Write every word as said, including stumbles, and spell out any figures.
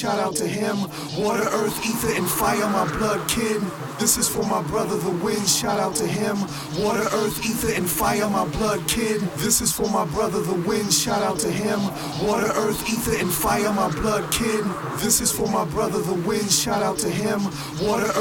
Shout out to him. Water, earth, ether, and fire, my blood kid. This is for my brother, the wind. Shout out to him. Water, earth, ether, and fire, my blood kid. This is for my brother, the wind. Shout out to him. Water, earth, ether, and fire, my blood kid. This is for my brother, the wind. Shout out to him. Water, earth,